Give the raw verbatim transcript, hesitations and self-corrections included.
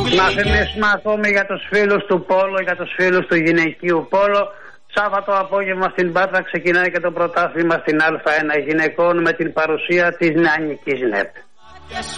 Να θυμίσουμε ακόμη για τους φίλους του Πόλο, για τους φίλους του γυναικείου Πόλο. Σάββατο απόγευμα στην Πάτρα ξεκινάει και το πρωτάθλημα στην Α1 γυναικών με την παρουσία της νεανικής ΝΕΠ.